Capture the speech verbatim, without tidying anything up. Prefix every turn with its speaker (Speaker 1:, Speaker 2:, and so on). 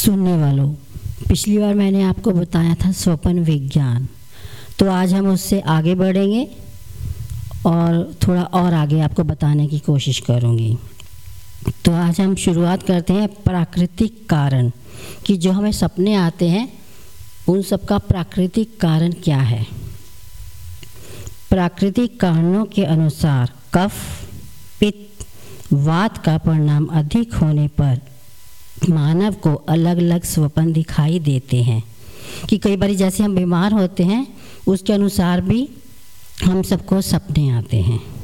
Speaker 1: सुनने वालों, पिछली बार मैंने आपको बताया था स्वप्न विज्ञान, तो आज हम उससे आगे बढ़ेंगे और थोड़ा और आगे आपको बताने की कोशिश करूँगी। तो आज हम शुरुआत करते हैं प्राकृतिक कारण कि जो हमें सपने आते हैं उन सब का प्राकृतिक कारण क्या है। प्राकृतिक कारणों के अनुसार कफ, पित्त, वात का परिणाम अधिक होने पर मानव को अलग अलग स्वप्न दिखाई देते हैं कि कई बार जैसे हम बीमार होते हैं उसके अनुसार भी हम सबको सपने आते हैं।